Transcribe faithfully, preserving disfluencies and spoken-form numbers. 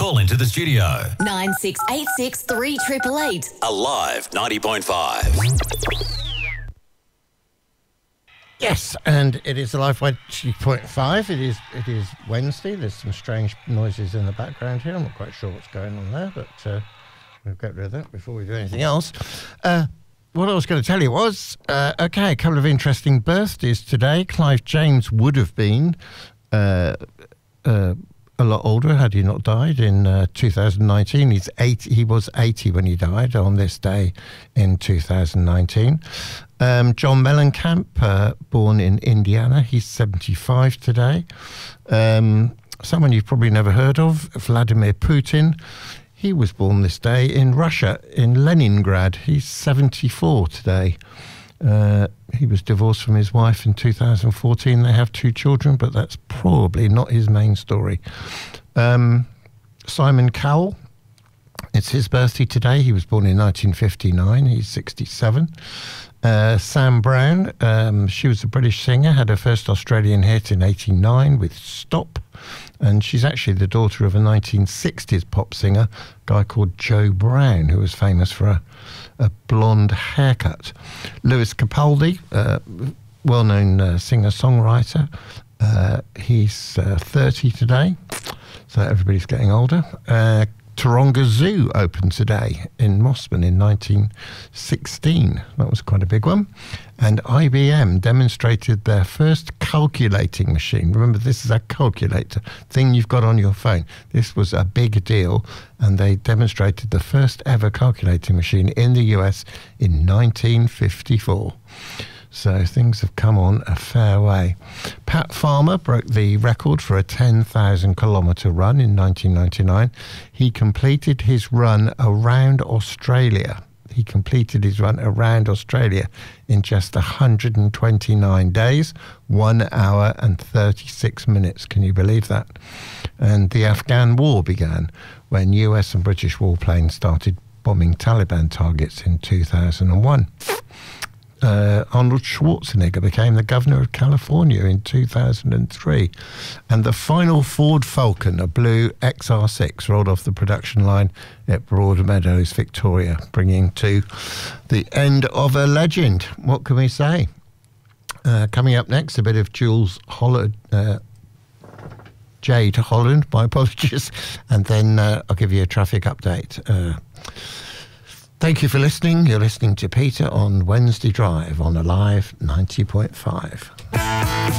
Call into the studio. nine six eight six three eight eight eight. Alive ninety point five. Yes, and it is Alive ninety point five. It is it is Wednesday. There's some strange noises in the background here. I'm not quite sure what's going on there, but uh, we'll get rid of that before we do anything else. Uh, what I was going to tell you was, uh, okay, a couple of interesting birthdays today. Clive James would have been uh, uh, a lot older had he not died in uh, two thousand nineteen. He's eighty, he was eighty when he died on this day in two thousand nineteen. Um, John Mellencamp, uh, born in Indiana, he's seventy-five today. Um, someone you've probably never heard of, Vladimir Putin. He was born this day in Russia, in Leningrad. He's seventy-four today. Uh, he was divorced from his wife in two thousand fourteen. They have two children, but that's probably not his main story. Um, Simon Cowell, it's his birthday today. He was born in nineteen fifty-nine. He's sixty-seven. Uh, Sam Brown, um, she was a British singer, had her first Australian hit in eighty-nine with Stop. And she's actually the daughter of a nineteen sixties pop singer, a guy called Joe Brown, who was famous for a, a blonde haircut. Lewis Capaldi, uh, well-known uh, singer-songwriter. Uh, he's uh, thirty today, so everybody's getting older. Uh, Taronga Zoo opened today in Mossman in nineteen sixteen. That was quite a big one. And I B M demonstrated their first calculating machine. Remember, this is a calculator thing you've got on your phone. This was a big deal, and they demonstrated the first ever calculating machine in the U S in nineteen fifty-four. So things have come on a fair way. Pat Farmer broke the record for a ten thousand kilometre run in nineteen ninety-nine. He completed his run around Australia. He completed his run around Australia in just one hundred twenty-nine days, one hour and thirty-six minutes. Can you believe that? And the Afghan war began when U S and British warplanes started bombing Taliban targets in two thousand one. Uh, Arnold Schwarzenegger became the governor of California in two thousand three. And the final Ford Falcon, a blue X R six, rolled off the production line at Broadmeadows, Victoria, bringing to the end of a legend. What can we say? Uh, coming up next, a bit of Jules Holland, uh, Jade Holland, my apologies. And then uh, I'll give you a traffic update. Uh, Thank you for listening. You're listening to Peter on Wednesday Drive on Alive ninety point five.